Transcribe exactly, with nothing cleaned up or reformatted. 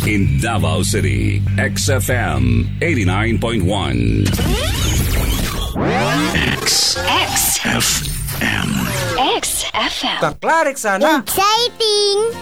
In Davao City, X F M eighty-nine point one. X. X. F M. X F M. Kaklarik sana. Exciting!